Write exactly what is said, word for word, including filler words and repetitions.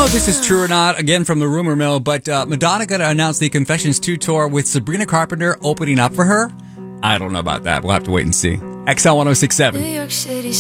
know if this is true or not, again from the rumor mill, but uh, Madonna got to announce the Confessions two tour with Sabrina Carpenter opening up for her. I don't know about that. We'll have to wait and see. X L one oh six point seven. New York City.